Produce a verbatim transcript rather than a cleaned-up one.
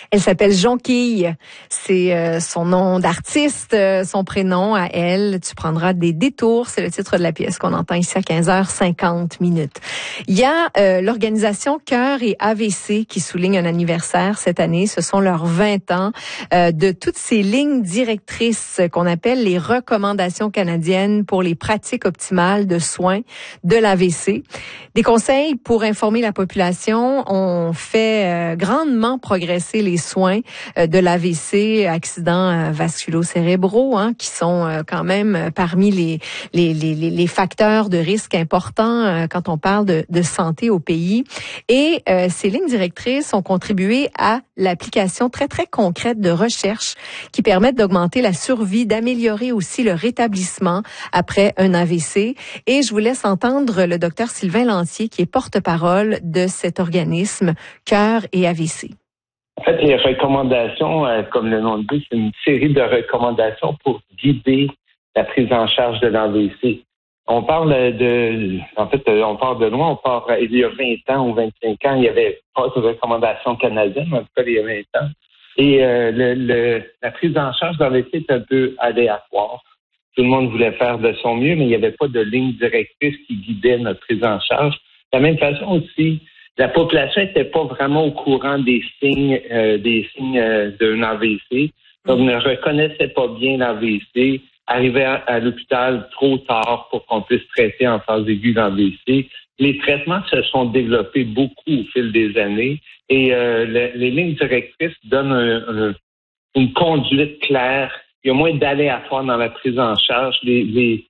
Elle s'appelle Jonquille. C'est euh, son nom d'artiste, euh, son prénom à elle. Tu prendras des détours. C'est le titre de la pièce qu'on entend ici à quinze heures cinquante minutes. Il y a euh, l'organisation Cœur et A V C qui souligne un anniversaire cette année. Ce sont leurs vingt ans euh, de toutes ces lignes directrices qu'on appelle les recommandations canadiennes pour les pratiques optimales de soins de l'A V C. Des conseils pour informer la population. On fait euh, grandement progresser les soins euh, de l'A V C, accidents euh, vasculo-cérébraux, hein, qui sont euh, quand même parmi les, les, les, les facteurs de risque importants euh, quand on parle de, de santé au pays. Et euh, ces lignes directrices ont contribué à l'application très, très concrète de recherches qui permettent d'augmenter la survie, d'améliorer aussi le rétablissement après un A V C. Et je vous laisse entendre le docteur Sylvain Lantier, qui est porte-parole de cet organisme Cœur et A V C. En fait, les recommandations, euh, comme le nom le dit, c'est une série de recommandations pour guider la prise en charge de l'A V C. On parle de, en fait, on part de loin, on part il y a vingt ans ou vingt-cinq ans, il n'y avait pas de recommandations canadiennes, en tout cas il y a vingt ans. Et euh, le, le, la prise en charge de l'A V C est un peu aléatoire. Tout le monde voulait faire de son mieux, mais il n'y avait pas de ligne directrice qui guidait notre prise en charge. De la même façon aussi, la population n'était pas vraiment au courant des signes, euh, des signes euh, d'un A V C. Donc, ne reconnaissait pas bien l'A V C, arrivait à, à l'hôpital trop tard pour qu'on puisse traiter en phase aiguë l'A V C. Les traitements se sont développés beaucoup au fil des années et euh, le, les lignes directrices donnent un, un, une conduite claire. Il y a moins d'aléatoires dans la prise en charge. Les, les,